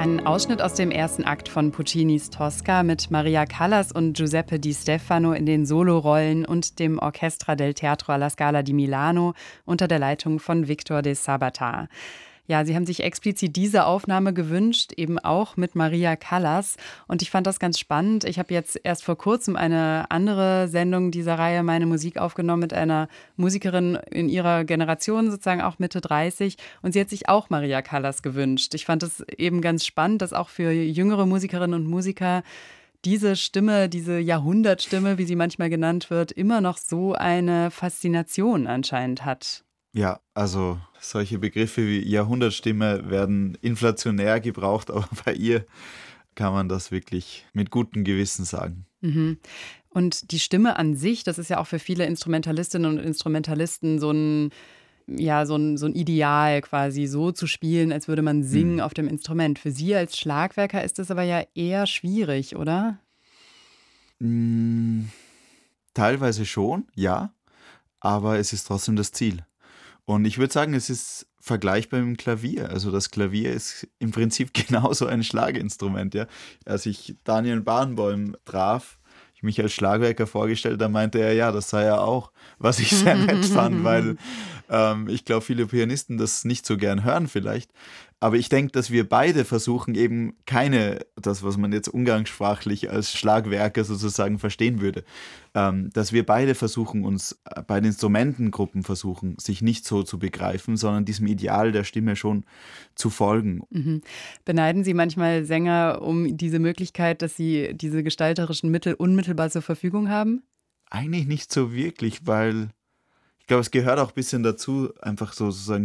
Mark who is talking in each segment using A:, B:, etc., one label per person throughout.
A: Ein Ausschnitt aus dem ersten Akt von Puccinis Tosca mit Maria Callas und Giuseppe Di Stefano in den Solorollen und dem Orchestra del Teatro alla Scala di Milano unter der Leitung von Victor de Sabata. Ja, Sie haben sich explizit diese Aufnahme gewünscht, eben auch mit Maria Callas. Und ich fand das ganz spannend. Ich habe jetzt erst vor kurzem eine andere Sendung dieser Reihe Meine Musik aufgenommen mit einer Musikerin in ihrer Generation, sozusagen auch Mitte 30. Und sie hat sich auch Maria Callas gewünscht. Ich fand es eben ganz spannend, dass auch für jüngere Musikerinnen und Musiker diese Stimme, diese Jahrhundertstimme, wie sie manchmal genannt wird, immer noch so eine Faszination anscheinend hat.
B: Ja, also solche Begriffe wie Jahrhundertstimme werden inflationär gebraucht, aber bei ihr kann man das wirklich mit gutem Gewissen sagen.
A: Mhm. Und die Stimme an sich, das ist ja auch für viele Instrumentalistinnen und Instrumentalisten so ein Ideal quasi, so zu spielen, als würde man singen auf dem Instrument. Für Sie als Schlagwerker ist das aber ja eher schwierig, oder?
B: Teilweise schon, ja, aber es ist trotzdem das Ziel. Und ich würde sagen, es ist vergleichbar mit dem Klavier. Also das Klavier ist im Prinzip genauso ein Schlaginstrument. Ja. Als ich Daniel Barenboim traf, ich mich als Schlagwerker vorgestellt, da meinte er, ja, das sei er auch, was ich sehr nett fand, weil ich glaube, viele Pianisten das nicht so gern hören vielleicht. Aber ich denke, dass wir beide versuchen eben das, was man jetzt umgangssprachlich als Schlagwerker sozusagen verstehen würde, dass wir beide versuchen, uns bei den Instrumentengruppen versuchen, sich nicht so zu begreifen, sondern diesem Ideal der Stimme schon zu folgen.
A: Mhm. Beneiden Sie manchmal Sänger um diese Möglichkeit, dass sie diese gestalterischen Mittel unmittelbar zur Verfügung haben?
B: Eigentlich nicht so wirklich, weil ich glaube, es gehört auch ein bisschen dazu, einfach sozusagen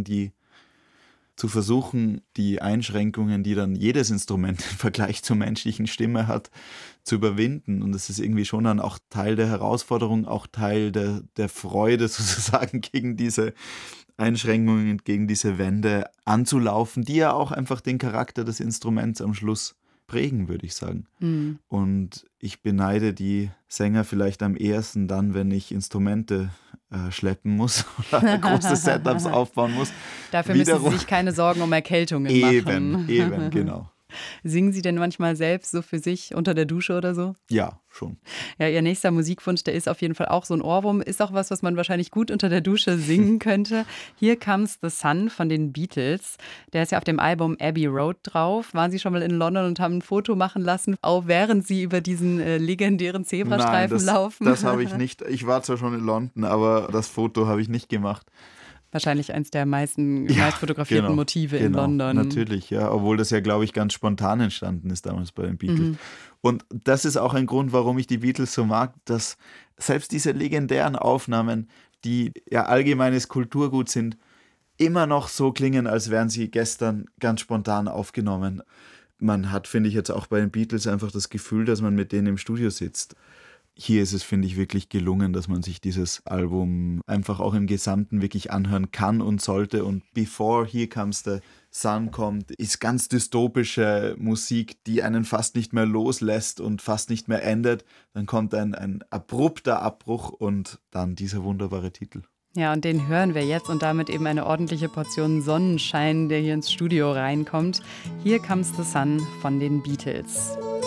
B: zu versuchen, die Einschränkungen, die dann jedes Instrument im Vergleich zur menschlichen Stimme hat, zu überwinden. Und das ist irgendwie schon dann auch Teil der Herausforderung, auch Teil der Freude sozusagen gegen diese Einschränkungen, gegen diese Wände anzulaufen, die ja auch einfach den Charakter des Instruments am Schluss prägen, würde ich sagen.
A: Mhm.
B: Und ich beneide die Sänger vielleicht am ehesten dann, wenn ich Instrumente schleppen muss oder große Setups aufbauen muss.
A: Dafür müssen Sie sich keine Sorgen um Erkältungen machen.
B: Eben, genau.
A: Singen Sie denn manchmal selbst so für sich unter der Dusche oder so?
B: Ja, schon.
A: Ja, Ihr nächster Musikwunsch, der ist auf jeden Fall auch so ein Ohrwurm. Ist auch was man wahrscheinlich gut unter der Dusche singen könnte. Here Comes the Sun von den Beatles. Der ist ja auf dem Album Abbey Road drauf. Waren Sie schon mal in London und haben ein Foto machen lassen, auch während Sie über diesen legendären Zebrastreifen laufen?
B: Das habe ich nicht. Ich war zwar schon in London, aber das Foto habe ich nicht gemacht.
A: Wahrscheinlich eins der meist fotografierten Motive in London.
B: Natürlich, ja. Obwohl das ja, glaube ich, ganz spontan entstanden ist damals bei den Beatles. Und das ist auch ein Grund, warum ich die Beatles so mag, dass selbst diese legendären Aufnahmen, die ja allgemeines Kulturgut sind, immer noch so klingen, als wären sie gestern ganz spontan aufgenommen. Man hat, finde ich, jetzt auch bei den Beatles einfach das Gefühl, dass man mit denen im Studio sitzt. Hier ist es, finde ich, wirklich gelungen, dass man sich dieses Album einfach auch im Gesamten wirklich anhören kann und sollte. Und Before Here Comes the Sun kommt, ist ganz dystopische Musik, die einen fast nicht mehr loslässt und fast nicht mehr endet. Dann kommt ein abrupter Abbruch und dann dieser wunderbare Titel.
A: Ja, und den hören wir jetzt und damit eben eine ordentliche Portion Sonnenschein, der hier ins Studio reinkommt. Here Comes the Sun von den Beatles.